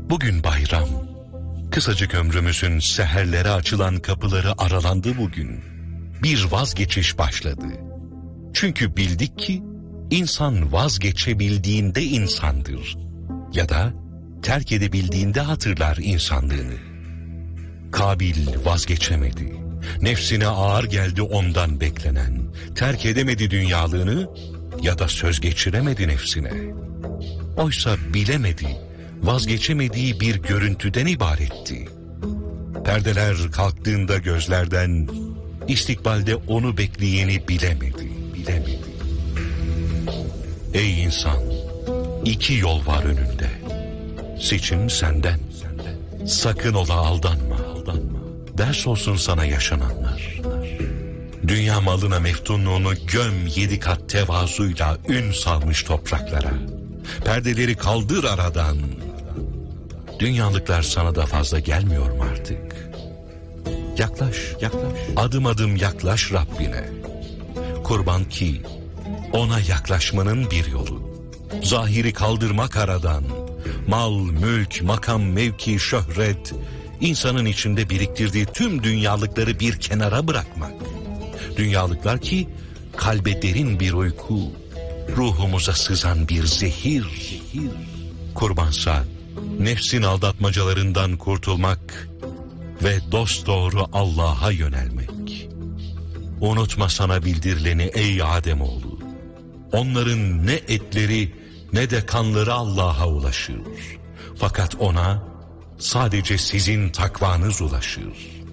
Bugün bayram. Kısacık ömrümüzün seherlere açılan kapıları aralandı bugün. Bir vazgeçiş başladı. Çünkü bildik ki insan vazgeçebildiğinde insandır. Ya da terk edebildiğinde hatırlar insanlığını. Kabil vazgeçemedi. Nefsine ağır geldi ondan beklenen. Terk edemedi dünyalığını ya da söz geçiremedi nefsine. Oysa bilemedi, vazgeçemediği bir görüntüden ibaretti. Perdeler kalktığında gözlerden, istikbalde onu bekleyeni bilemedi. Ey insan, iki yol var önünde. Seçim senden. Sakın ola aldanma. Ders olsun sana yaşananlar. Dünya malına meftunluğunu göm 7 kat tevazuyla ün salmış topraklara. Perdeleri kaldır aradan. Dünyalıklar sana da fazla gelmiyor mu artık? Yaklaş. Adım adım yaklaş Rabbine. Kurban ki ona yaklaşmanın bir yolu. Zahiri kaldırmak aradan. Mal, mülk, makam, mevki, şöhret, insanın içinde biriktirdiği tüm dünyalıkları bir kenara bırakmak. Dünyalıklar ki kalbe derin bir uyku, ruhumuza sızan bir zehir. Kurbansa nefsin aldatmacalarından kurtulmak ve dosdoğru Allah'a yönelmek. Unutma sana bildirileni ey Ademoğlu. Onların ne etleri ne de kanları Allah'a ulaşır. Fakat ona sadece sizin takvanız ulaşır.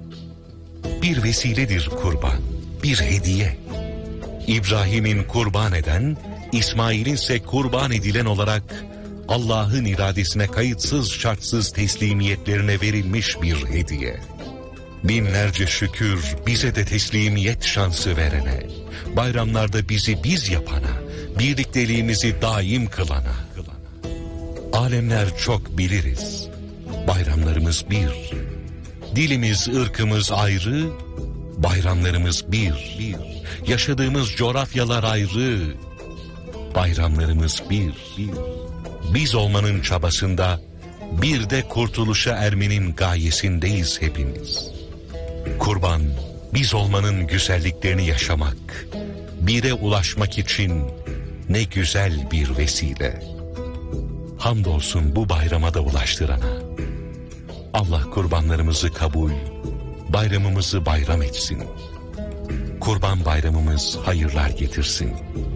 Bir vesiledir kurban, bir hediye. İbrahim'in kurban eden, İsmail'in ise kurban edilen olarak Allah'ın iradesine kayıtsız şartsız teslimiyetlerine verilmiş bir hediye. Binlerce şükür bize de teslimiyet şansı verene, bayramlarda bizi biz yapana, birlikteliğimizi daim kılana. Alemler çok biliriz, bayramlarımız bir. Dilimiz, ırkımız ayrı, bayramlarımız bir. Yaşadığımız coğrafyalar ayrı, bayramlarımız bir. Biz olmanın çabasında, bir de kurtuluşa ermenin gayesindeyiz hepimiz. Kurban, biz olmanın güzelliklerini yaşamak, bire ulaşmak için ne güzel bir vesile. Hamdolsun bu bayrama da ulaştırana. Allah kurbanlarımızı kabul, bayramımızı bayram etsin. Kurban bayramımız hayırlar getirsin.